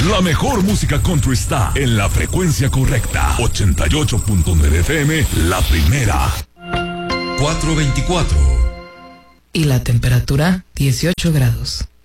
La mejor música country está en la frecuencia correcta. 88.9 FM, la primera. 424. Y la temperatura, 18 grados.